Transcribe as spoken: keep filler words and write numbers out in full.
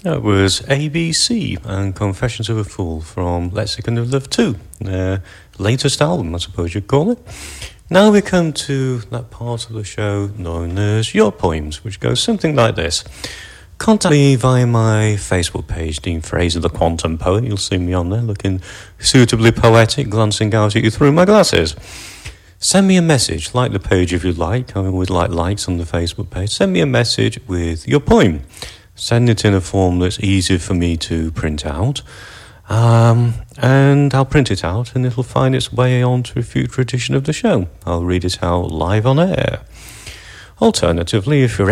That was A B C and Confessions of a Fool from Lexicon of Love two, their latest album, I suppose you'd call it. Now we come to that part of the show known as Your Poems, which goes something like this. Contact me via my Facebook page, Dean Fraser, the Quantum Poet. You'll see me on there looking suitably poetic, glancing out at you through my glasses. Send me a message, like the page if you like. I always like likes on the Facebook page. Send me a message with your poem. Send it in a form that's easy for me to print out. Um, and I'll print it out and it'll find its way onto a future edition of the show. I'll read it out live on air. Alternatively, if you're